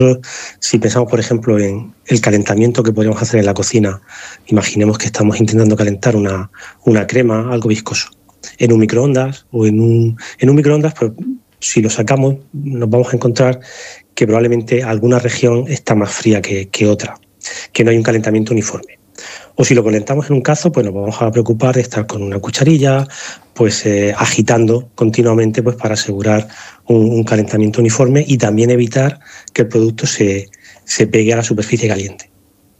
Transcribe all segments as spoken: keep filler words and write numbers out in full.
Si pensamos, por ejemplo, en el calentamiento que podríamos hacer en la cocina, imaginemos que estamos intentando calentar una, una crema, algo viscoso, en un microondas o en un, en un microondas, pues si lo sacamos nos vamos a encontrar que probablemente alguna región está más fría que, que otra, que no hay un calentamiento uniforme. O si lo calentamos en un cazo, pues nos vamos a preocupar de estar con una cucharilla, pues eh, agitando continuamente, pues para asegurar un, un calentamiento uniforme y también evitar que el producto se, se pegue a la superficie caliente.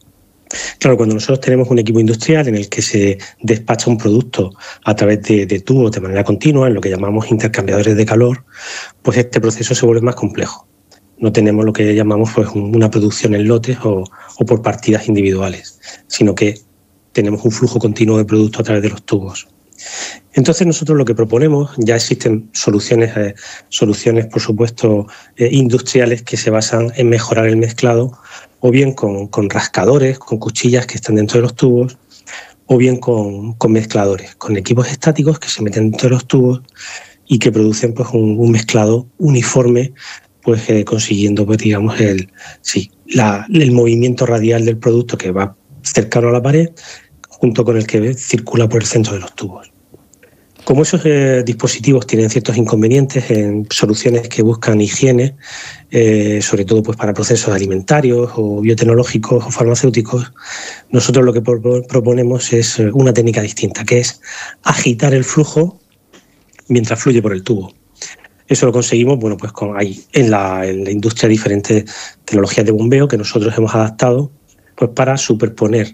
Claro, cuando nosotros tenemos un equipo industrial en el que se despacha un producto a través de, de tubos de manera continua, en lo que llamamos intercambiadores de calor, pues este proceso se vuelve más complejo. No tenemos lo que llamamos pues, una producción en lotes o, o por partidas individuales, sino que tenemos un flujo continuo de producto a través de los tubos. Entonces nosotros lo que proponemos, ya existen soluciones, eh, soluciones por supuesto, eh, industriales que se basan en mejorar el mezclado, o bien con, con rascadores, con cuchillas que están dentro de los tubos, o bien con, con mezcladores, con equipos estáticos que se meten dentro de los tubos y que producen pues, un, un mezclado uniforme, pues eh, consiguiendo pues, digamos, el, sí, la, el movimiento radial del producto que va cercano a la pared, junto con el que circula por el centro de los tubos. Como esos eh, dispositivos tienen ciertos inconvenientes en soluciones que buscan higiene, eh, sobre todo pues, para procesos alimentarios o biotecnológicos o farmacéuticos, nosotros lo que pro- proponemos es una técnica distinta, que es agitar el flujo mientras fluye por el tubo. Eso lo conseguimos, bueno, pues con ahí en la, en la industria diferentes tecnologías de bombeo que nosotros hemos adaptado pues para superponer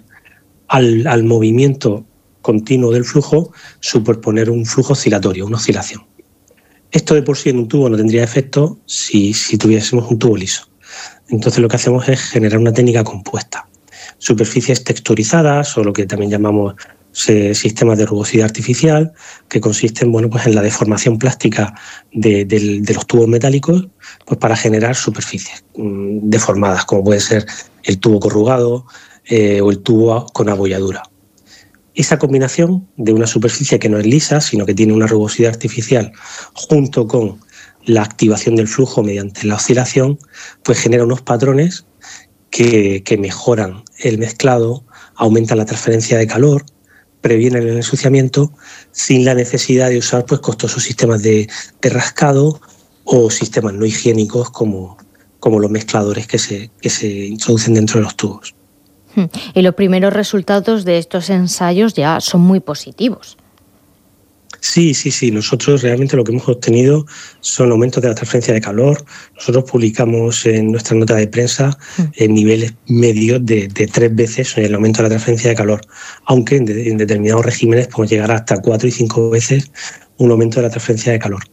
al, al movimiento continuo del flujo, superponer un flujo oscilatorio, una oscilación. Esto de por sí en un tubo no tendría efecto si, si tuviésemos un tubo liso. Entonces lo que hacemos es generar una técnica compuesta. Superficies texturizadas o lo que también llamamos eh, sistemas de rugosidad artificial, que consisten bueno, pues en la deformación plástica de, de, de los tubos metálicos pues para generar superficies mmm, deformadas, como puede ser el tubo corrugado eh, o el tubo con abolladura. Esa combinación de una superficie que no es lisa, sino que tiene una rugosidad artificial, junto con la activación del flujo mediante la oscilación, pues genera unos patrones que, que mejoran el mezclado, aumentan la transferencia de calor, previenen el ensuciamiento, sin la necesidad de usar pues, costosos sistemas de, de rascado o sistemas no higiénicos como, como los mezcladores que se, que se introducen dentro de los tubos. Y los primeros resultados de estos ensayos ya son muy positivos. Sí, sí, sí. Nosotros realmente lo que hemos obtenido son aumentos de la transferencia de calor. Nosotros publicamos en nuestra nota de prensa en niveles medios de, de tres veces el aumento de la transferencia de calor, aunque en, de, en determinados regímenes podemos llegar hasta cuatro y cinco veces un aumento de la transferencia de calor.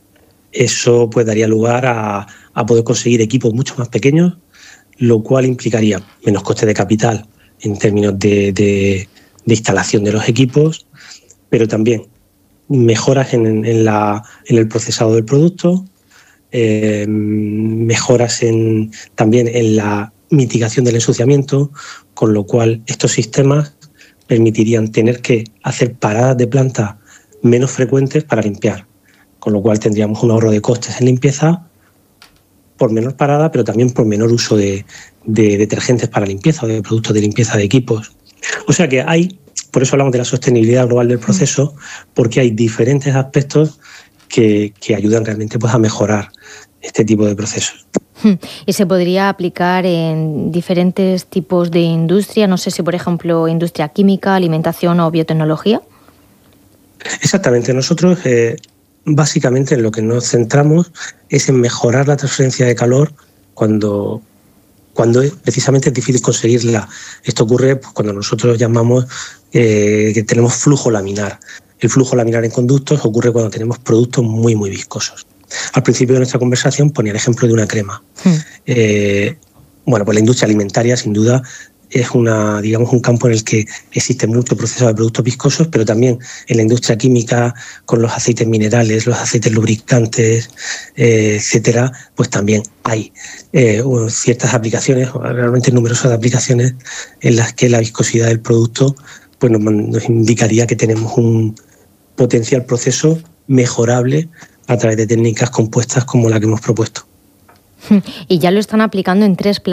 Eso pues daría lugar a, a poder conseguir equipos mucho más pequeños, lo cual implicaría menos coste de capital en términos de, de, de instalación de los equipos, pero también mejoras en, en, la, en el procesado del producto, eh, mejoras en, también en la mitigación del ensuciamiento, con lo cual estos sistemas permitirían tener que hacer paradas de planta menos frecuentes para limpiar, con lo cual tendríamos un ahorro de costes en limpieza por menor parada, pero también por menor uso de, de detergentes para limpieza o de productos de limpieza de equipos. O sea que hay, por eso hablamos de la sostenibilidad global del proceso, porque hay diferentes aspectos que, que ayudan realmente pues, a mejorar este tipo de procesos. ¿Y se podría aplicar en diferentes tipos de industria? No sé si, por ejemplo, industria química, alimentación o biotecnología. Exactamente. Nosotros... Eh, Básicamente en lo que nos centramos es en mejorar la transferencia de calor cuando, cuando precisamente es difícil conseguirla. Esto ocurre pues, cuando nosotros llamamos eh, que tenemos flujo laminar. El flujo laminar en conductos ocurre cuando tenemos productos muy, muy viscosos. Al principio de nuestra conversación ponía el ejemplo de una crema. Mm. Eh, bueno, pues la industria alimentaria sin duda es una, digamos, un campo en el que existe mucho proceso de productos viscosos, pero también en la industria química, con los aceites minerales, los aceites lubricantes, eh, etcétera, pues también hay eh, ciertas aplicaciones, realmente numerosas aplicaciones, en las que la viscosidad del producto pues nos, nos indicaría que tenemos un potencial proceso mejorable a través de técnicas compuestas como la que hemos propuesto. Y ya lo están aplicando en tres